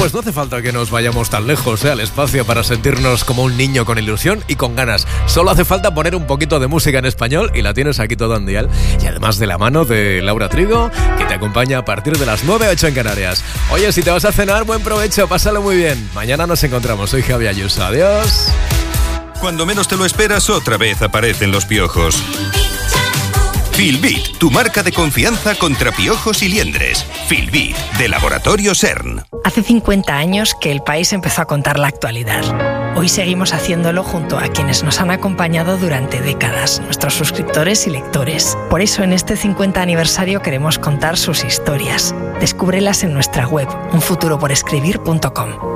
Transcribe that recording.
Pues no hace falta que nos vayamos tan lejos, al espacio, para sentirnos como un niño con ilusión y con ganas. Solo hace falta poner un poquito de música en español y la tienes aquí todo en dial. Y además de la mano de Laura Trigo, que te acompaña a partir de las 9:08 en Canarias. Oye, si te vas a cenar, buen provecho, pásalo muy bien. Mañana nos encontramos. Soy Javi Ayuso. Adiós. Cuando menos te lo esperas, otra vez aparecen los piojos. Filbit, tu marca de confianza contra piojos y liendres. Filbit, de Laboratorio CERN. Hace 50 años que el país empezó a contar la actualidad. Hoy seguimos haciéndolo junto a quienes nos han acompañado durante décadas, nuestros suscriptores y lectores. Por eso en este 50 aniversario queremos contar sus historias. Descúbrelas en nuestra web, unfuturoporescribir.com.